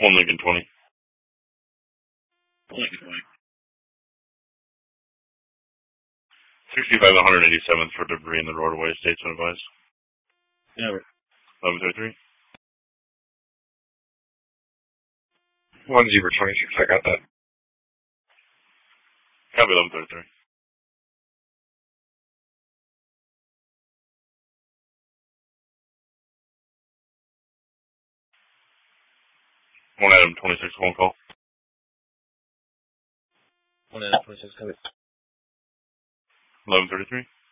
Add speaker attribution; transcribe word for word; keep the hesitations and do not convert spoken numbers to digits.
Speaker 1: One Lincoln twenty.
Speaker 2: Lincoln twenty.
Speaker 1: sixty-five one eighty-seventh for debris in the roadway. Statesman advised.
Speaker 2: Yeah.
Speaker 1: eleven thirty-three.
Speaker 3: One Zebra twenty-six, I got that.
Speaker 1: Copy eleven thirty-three. One Adam twenty-six, phone call.
Speaker 2: One Adam twenty-six, copy.
Speaker 1: eleven thirty-three.